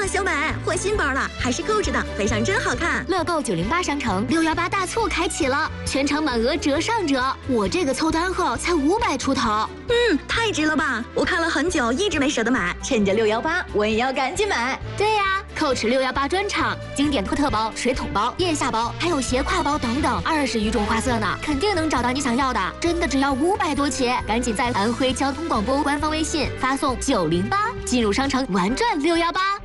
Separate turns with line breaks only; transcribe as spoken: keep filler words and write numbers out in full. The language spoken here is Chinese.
小买换新包了，还是购置的，背上真好看。
乐购九零八商城六幺八大促开启了，全场满额折上折。我这个凑单后才五百出头。
嗯，太值了吧！我看了很久，一直没舍得买，趁着六幺八，我也要赶紧买。
对呀、啊，蔻驰六幺八专场，经典托特包、水桶包、腋下包，还有斜挎包等等，二十余种花色呢，肯定能找到你想要的。真的只要五百多起，赶紧在安徽交通广播官方微信发送九零八，进入商城玩转六幺八。